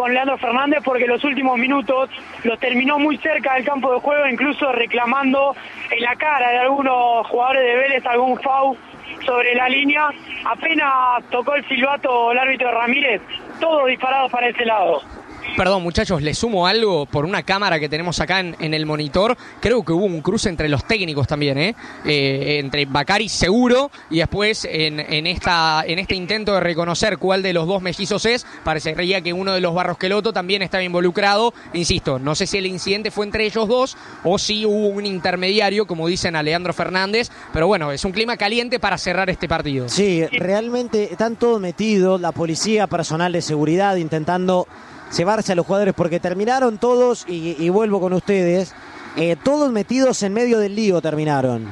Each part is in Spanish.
con Leandro Fernández porque los últimos minutos los terminó muy cerca del campo de juego, incluso reclamando en la cara de algunos jugadores de Vélez algún foul sobre la línea. Apenas tocó el silbato el árbitro Ramírez, todos disparados para ese lado. Perdón, muchachos, les sumo algo por una cámara que tenemos acá en el monitor. Creo que hubo un cruce entre los técnicos también, entre Bacari seguro, y después en este intento de reconocer cuál de los dos mellizos es, parecería que uno de los Barros-Queloto también estaba involucrado. Insisto, no sé si el incidente fue entre ellos dos o si hubo un intermediario, como dicen a Leandro Fernández, pero bueno, es un clima caliente para cerrar este partido. Sí, realmente están todos metidos, la policía, personal de seguridad, intentando llevarse a los jugadores porque terminaron todos, y vuelvo con ustedes, todos metidos en medio del lío terminaron.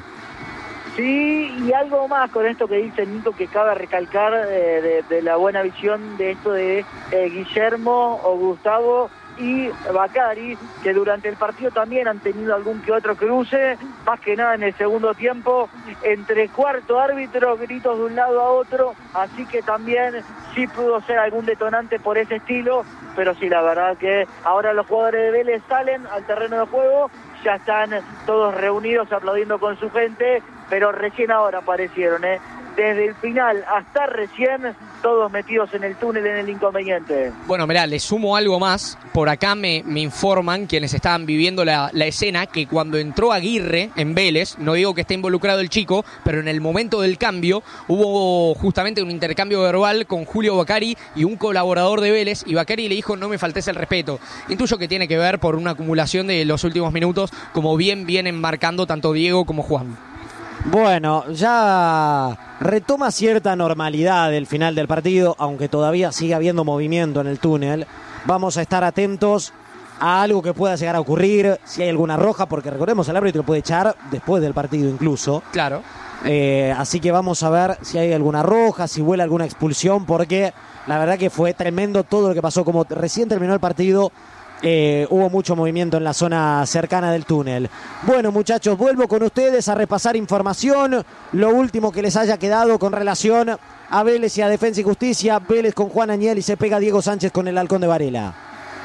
Sí, y algo más con esto que dice Nico, que cabe recalcar de la buena visión de esto de Guillermo o Gustavo y Bacari, que durante el partido también han tenido algún que otro cruce, más que nada en el segundo tiempo, entre cuarto árbitro, gritos de un lado a otro, así que también sí pudo ser algún detonante por ese estilo, pero sí, la verdad que ahora los jugadores de Vélez salen al terreno de juego, ya están todos reunidos aplaudiendo con su gente, pero recién ahora aparecieron, desde el final hasta recién, todos metidos en el túnel, en el inconveniente. Bueno, mirá, le sumo algo más. Por acá me informan quienes estaban viviendo la escena que cuando entró Aguirre en Vélez, no digo que esté involucrado el chico, pero en el momento del cambio hubo justamente un intercambio verbal con Julio Bacari y un colaborador de Vélez, y Bacari le dijo: no me faltes el respeto. Intuyo que tiene que ver por una acumulación de los últimos minutos, como bien vienen marcando tanto Diego como Juan. Bueno, ya retoma cierta normalidad el final del partido, aunque todavía sigue habiendo movimiento en el túnel. Vamos a estar atentos a algo que pueda llegar a ocurrir, si hay alguna roja, porque recordemos, el árbitro puede echar después del partido incluso. Claro. Así que vamos a ver si hay alguna roja, si vuela alguna expulsión, porque la verdad que fue tremendo todo lo que pasó. Como recién terminó el partido, hubo mucho movimiento en la zona cercana del túnel. Bueno, muchachos, vuelvo con ustedes a repasar información, lo último que les haya quedado con relación a Vélez y a Defensa y Justicia. Vélez con Juan Añel y se pega Diego Sánchez con el Halcón de Varela.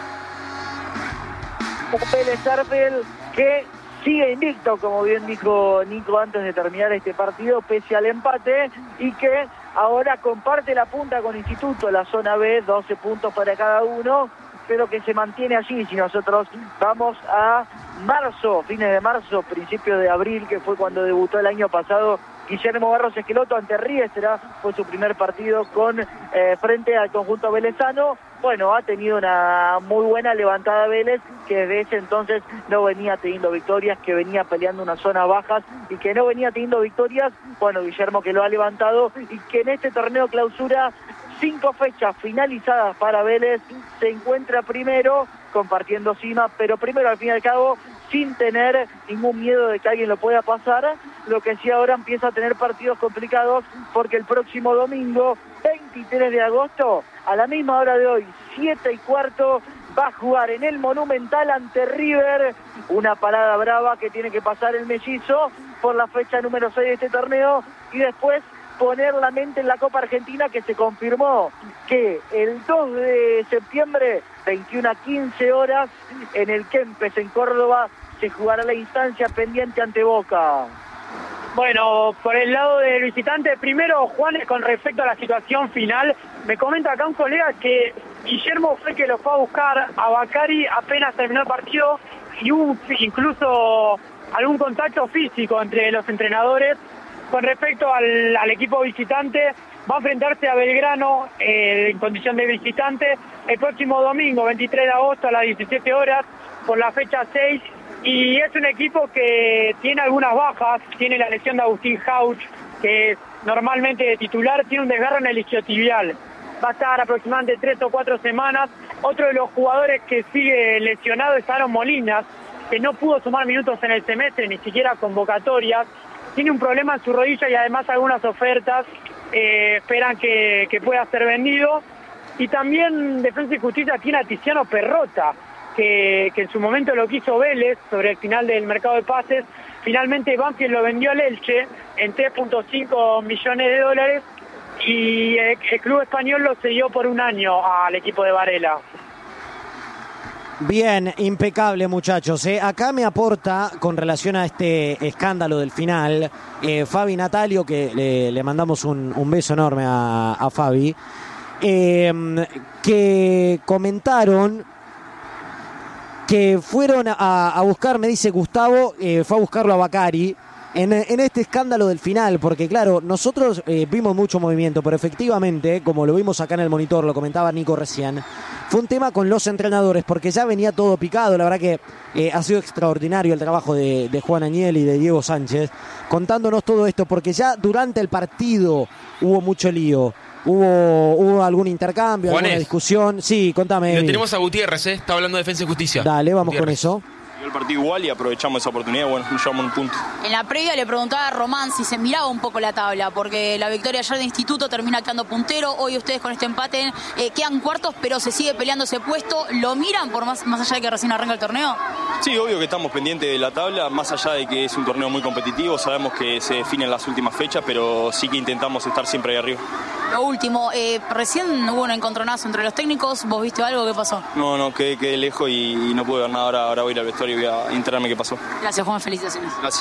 Vélez Arfield, que sigue invicto, como bien dijo Nico antes de terminar este partido, pese al empate, y que ahora comparte la punta con Instituto, la zona B, 12 puntos para cada uno, pero que se mantiene allí. Si nosotros vamos a marzo, fines de marzo, principios de abril, que fue cuando debutó el año pasado Guillermo Barros-Queloto ante Riestra, fue su primer partido frente al conjunto velezano. Bueno, ha tenido una muy buena levantada Vélez, que desde ese entonces no venía teniendo victorias, que venía peleando unas zonas bajas y que no venía teniendo victorias. Bueno, Guillermo, que lo ha levantado, y que en este torneo clausura 5 fechas finalizadas para Vélez, se encuentra primero, compartiendo cima, pero primero al fin y al cabo, sin tener ningún miedo de que alguien lo pueda pasar. Lo que sí ahora empieza a tener partidos complicados, porque el próximo domingo, 23 de agosto, a la misma hora de hoy, 7:15, va a jugar en el Monumental ante River, una parada brava que tiene que pasar el mellizo por la fecha número 6 de este torneo, y después poner la mente en la Copa Argentina, que se confirmó que el 2 de septiembre, 21:15 horas, en el Kempes, en Córdoba, se jugará la instancia pendiente ante Boca. Bueno, por el lado del visitante, primero, Juan, con respecto a la situación final, me comenta acá un colega que Guillermo fue que lo fue a buscar a Bacari apenas terminó el partido, y hubo incluso algún contacto físico entre los entrenadores. Con respecto al equipo visitante, va a enfrentarse a Belgrano en condición de visitante el próximo domingo, 23 de agosto a las 17 horas, por la fecha 6, y es un equipo que tiene algunas bajas. Tiene la lesión de Agustín Jauch, que es normalmente de titular, tiene un desgarro en el isquiotibial, va a estar aproximadamente 3 o 4 semanas. Otro de los jugadores que sigue lesionado es Aaron Molinas, que no pudo sumar minutos en el semestre, ni siquiera convocatorias. Tiene un problema en su rodilla y además algunas ofertas esperan que pueda ser vendido. Y también Defensa y Justicia tiene a Tiziano Perrota, que en su momento lo quiso Vélez sobre el final del mercado de pases. Finalmente Banfield lo vendió al Elche en 3.5 millones de dólares, y el club español lo cedió por un año al equipo de Varela. Bien, impecable, muchachos. Acá me aporta, con relación a este escándalo del final, Fabi Natalio, que le mandamos un beso enorme a Fabi, que comentaron que fueron a buscar, me dice Gustavo, fue a buscarlo a Bacari en este escándalo del final, porque claro, nosotros vimos mucho movimiento, pero efectivamente, como lo vimos acá en el monitor, lo comentaba Nico recién, fue un tema con los entrenadores, porque ya venía todo picado. La verdad que ha sido extraordinario el trabajo de Juan Añel y de Diego Sánchez, contándonos todo esto, porque ya durante el partido hubo mucho lío. ¿Hubo algún intercambio, Juanes, alguna discusión? Sí, contame. Lo tenemos a Gutiérrez, está hablando de Defensa y Justicia. Dale, vamos Gutiérrez. con eso. El partido igual y aprovechamos esa oportunidad, bueno, nos llevamos un punto. En la previa le preguntaba a Román si se miraba un poco la tabla, porque la victoria ayer de Instituto termina quedando puntero, hoy ustedes con este empate quedan cuartos, pero se sigue peleando ese puesto. ¿Lo miran por más allá de que recién arranca el torneo? Sí, obvio que estamos pendientes de la tabla, más allá de que es un torneo muy competitivo, sabemos que se definen las últimas fechas, pero sí que intentamos estar siempre ahí arriba. Lo último, recién hubo un encontronazo entre los técnicos, ¿vos viste algo? ¿Qué pasó? No, quedé lejos y no pude ver nada, ahora voy a ir al vestuario y voy a enterarme qué pasó. Gracias, Juan, felicitaciones. Gracias.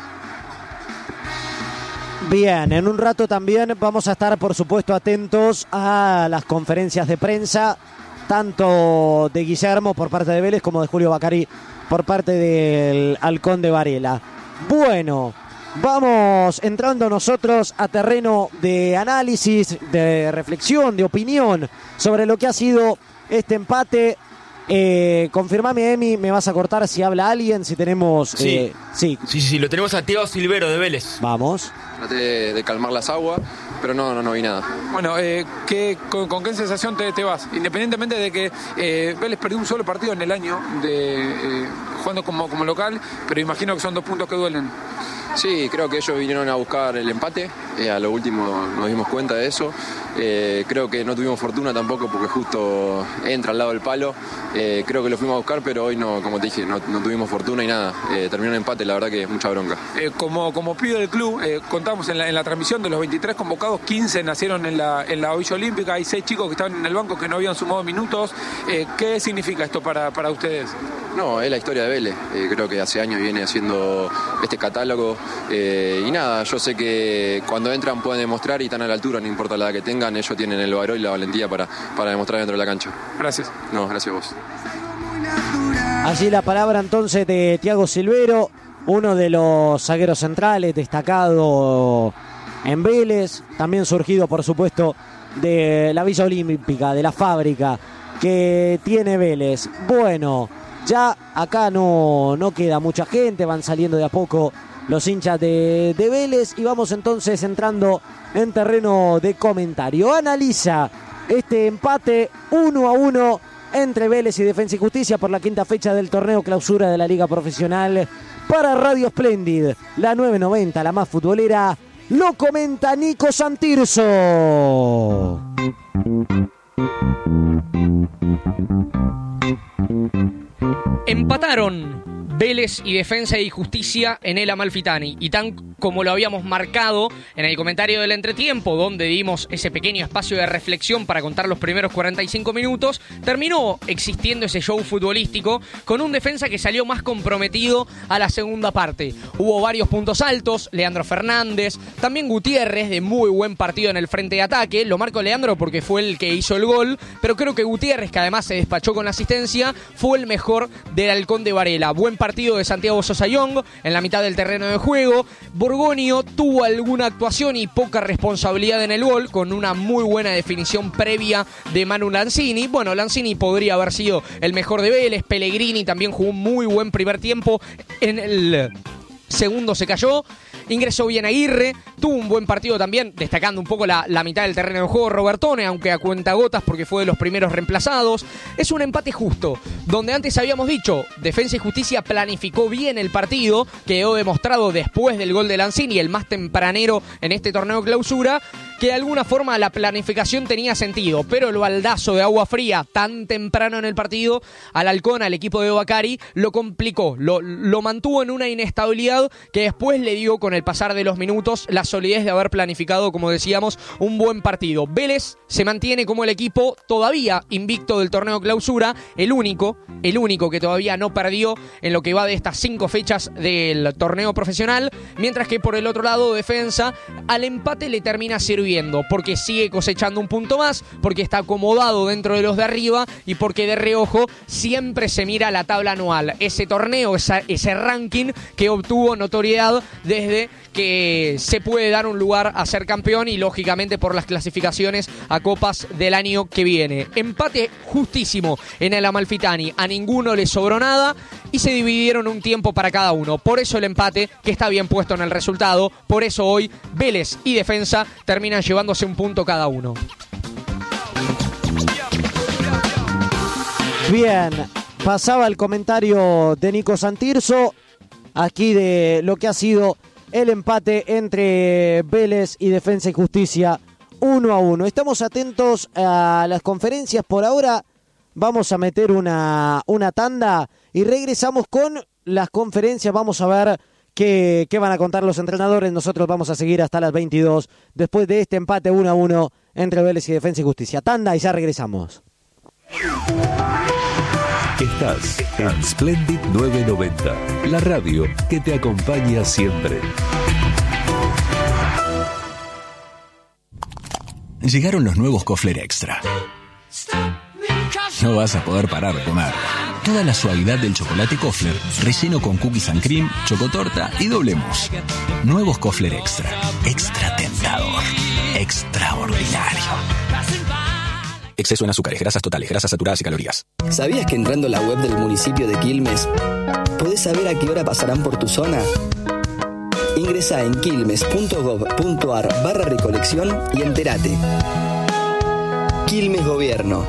Bien, en un rato también vamos a estar, por supuesto, atentos a las conferencias de prensa, tanto de Guillermo por parte de Vélez como de Julio Bacari por parte del Halcón de Varela. Bueno, vamos entrando nosotros a terreno de análisis, de reflexión, de opinión sobre lo que ha sido este empate. Confirmame, Emi, me vas a cortar si habla alguien, si tenemos... Sí. Sí, Lo tenemos a Teo Silvero de Vélez. Vamos. Traté de calmar las aguas, pero no vi nada. Bueno, ¿con qué sensación te vas? Independientemente de que Vélez perdió un solo partido en el año jugando como local, pero imagino que son 2 puntos que duelen. Sí, creo que ellos vinieron a buscar el empate, a lo último nos dimos cuenta de eso. Creo que no tuvimos fortuna tampoco porque justo entra al lado del palo. Creo que lo fuimos a buscar, pero hoy no, como te dije, no tuvimos fortuna y nada. Terminó en empate, la verdad que es mucha bronca. Como pibe del club, contamos en la transmisión de los 23 convocados, 15 nacieron en la Villa Olímpica, hay 6 chicos que estaban en el banco que no habían sumado minutos. ¿Qué significa esto para ustedes? No, es la historia de Vélez. Creo que hace años viene haciendo este catálogo. Y nada, yo sé que cuando entran pueden demostrar y están a la altura, no importa la edad que tengan, ellos tienen el valor y la valentía para demostrar dentro de la cancha. Gracias. No, gracias a vos. Allí la palabra entonces de Thiago Silvero, uno de los zagueros centrales, destacado en Vélez, también surgido por supuesto de la Villa Olímpica, de la fábrica que tiene Vélez. Bueno, ya acá no queda mucha gente, van saliendo de a poco los hinchas de Vélez y vamos entonces entrando en terreno de comentario. Analiza este empate 1-1 entre Vélez y Defensa y Justicia por la 5ª fecha del torneo clausura de la Liga Profesional. Para Radio Splendid, la 990, la más futbolera, lo comenta Nico Santirso. Empataron Vélez y Defensa y Justicia en el Amalfitani, y tan como lo habíamos marcado en el comentario del entretiempo, donde dimos ese pequeño espacio de reflexión para contar los primeros 45 minutos, terminó existiendo ese show futbolístico con un Defensa que salió más comprometido a la segunda parte. Hubo varios puntos altos, Leandro Fernández, también Gutiérrez de muy buen partido en el frente de ataque. Lo marco Leandro porque fue el que hizo el gol, pero creo que Gutiérrez, que además se despachó con la asistencia, fue el mejor del Halcón de Varela. Buen partido de Santiago Sosa Young en la mitad del terreno de juego. Borgonio tuvo alguna actuación y poca responsabilidad en el gol, con una muy buena definición previa de Manu Lanzini. Bueno, Lanzini podría haber sido el mejor de Vélez. Pellegrini también jugó un muy buen primer tiempo. En el segundo se cayó. Ingresó bien Aguirre, tuvo un buen partido también, destacando un poco la mitad del terreno de juego Robertone, aunque a cuentagotas porque fue de los primeros reemplazados. Es un empate justo, donde antes habíamos dicho, Defensa y Justicia planificó bien el partido, quedó demostrado después del gol de Lanzini, el más tempranero en este torneo clausura, que de alguna forma la planificación tenía sentido, pero el baldazo de agua fría tan temprano en el partido al Halcón, al equipo de Bacari, lo complicó, lo mantuvo en una inestabilidad que después le dio con el pasar de los minutos la solidez de haber planificado, como decíamos, un buen partido. Vélez se mantiene como el equipo todavía invicto del torneo clausura, el único que todavía no perdió en lo que va de estas 5 fechas del torneo profesional, mientras que por el otro lado Defensa al empate le termina sirviendo, porque sigue cosechando un punto más, porque está acomodado dentro de los de arriba y porque de reojo siempre se mira la tabla anual, ese torneo, ese ranking que obtuvo notoriedad desde que se puede dar un lugar a ser campeón y lógicamente por las clasificaciones a copas del año que viene. Empate justísimo en el Amalfitani, a ninguno le sobró nada y se dividieron un tiempo para cada uno. Por eso el empate, que está bien puesto en el resultado, por eso hoy Vélez y Defensa terminan llevándose un punto cada uno. Bien, pasaba el comentario de Nico Santirso aquí de lo que ha sido el empate entre Vélez y Defensa y Justicia 1-1. Estamos atentos a las conferencias. Por ahora vamos a meter una tanda y regresamos con las conferencias. Vamos a ver qué van a contar los entrenadores. Nosotros vamos a seguir hasta las 22 después de este empate 1-1 entre Vélez y Defensa y Justicia. Tanda y ya regresamos. Estás en Splendid 990, la radio que te acompaña siempre. Llegaron los nuevos Kofler Extra. No vas a poder parar de comer. Toda la suavidad del chocolate Kofler, relleno con cookies and cream, chocotorta y doble mousse. Nuevos Kofler Extra. Extra tentador. Extraordinario. Exceso en azúcares, grasas totales, grasas saturadas y calorías. ¿Sabías que entrando a la web del municipio de Quilmes podés saber a qué hora pasarán por tu zona? Ingresá en quilmes.gov.ar/recolección y entérate. Quilmes Gobierno.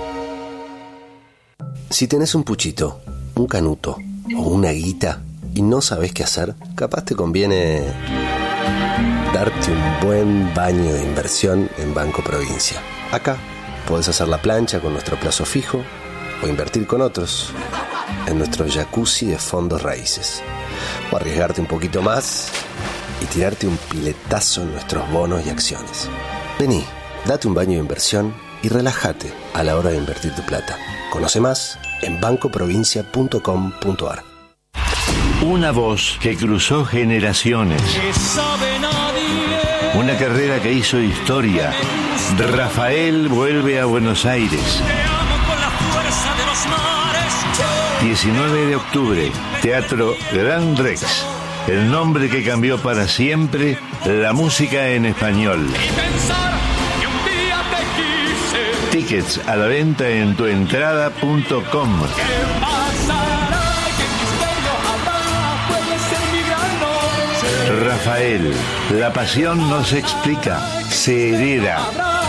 Si tenés un puchito, un canuto o una guita y no sabés qué hacer, capaz te conviene darte un buen baño de inversión en Banco Provincia. Acá podés hacer la plancha con nuestro plazo fijo o invertir con otros en nuestro jacuzzi de fondos raíces. O arriesgarte un poquito más y tirarte un piletazo en nuestros bonos y acciones. Vení, date un baño de inversión y relájate a la hora de invertir tu plata. Conoce más en bancoprovincia.com.ar. Una voz que cruzó generaciones. Una carrera que hizo historia. Rafael vuelve a Buenos Aires. 19 de octubre, Teatro Gran Rex. El nombre que cambió para siempre la música en español. Tickets a la venta en tuentrada.com. Rafael, la pasión no se explica, se hereda.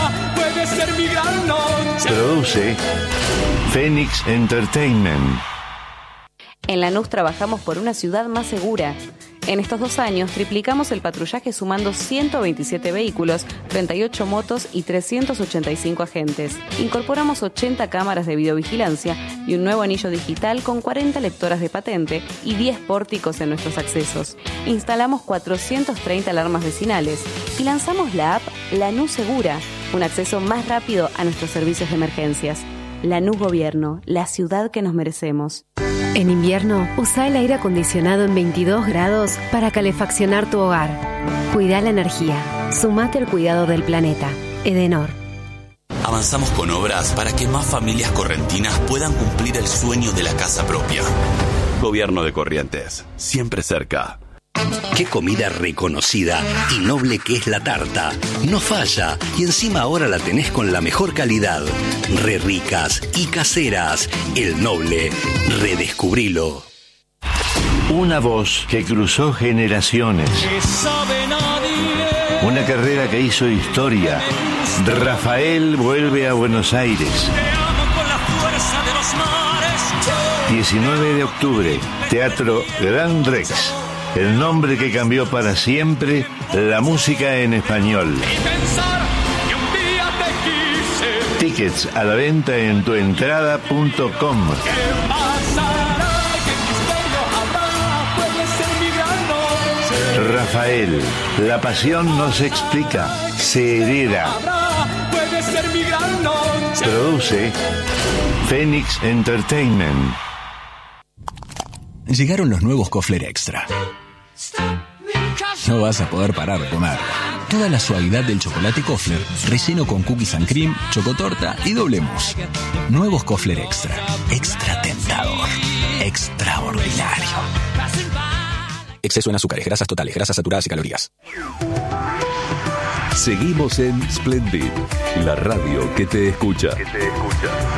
Produce Phoenix Entertainment. En Lanús trabajamos por una ciudad más segura. En estos 2 años triplicamos el patrullaje sumando 127 vehículos, 38 motos y 385 agentes. Incorporamos 80 cámaras de videovigilancia y un nuevo anillo digital con 40 lectoras de patente y 10 pórticos en nuestros accesos. Instalamos 430 alarmas vecinales y lanzamos la app Lanús Segura, un acceso más rápido a nuestros servicios de emergencias. Lanús Gobierno, la ciudad que nos merecemos. En invierno, usa el aire acondicionado en 22 grados para calefaccionar tu hogar. Cuida la energía. Sumate al cuidado del planeta. Edenor. Avanzamos con obras para que más familias correntinas puedan cumplir el sueño de la casa propia. Gobierno de Corrientes, siempre cerca. Qué comida reconocida y noble que es la tarta. No falla y encima ahora la tenés con la mejor calidad. Re ricas y caseras. El Noble, redescubrilo. Una voz que cruzó generaciones. Una carrera que hizo historia. Rafael vuelve a Buenos Aires. 19 de octubre, Teatro Gran Rex. El nombre que cambió para siempre la música en español. Tickets a la venta en tuentrada.com. Rafael, la pasión no se explica, se hereda. Produce Phoenix Entertainment. Llegaron los nuevos Kofler Extra. No vas a poder parar de comer. Toda la suavidad del chocolate Kofler, relleno con cookies and cream, chocotorta y doble mousse. Nuevos Kofler Extra. Extra tentador. Extraordinario. Exceso en azúcares, grasas totales, grasas saturadas y calorías. Seguimos en Splendid, la radio que te escucha.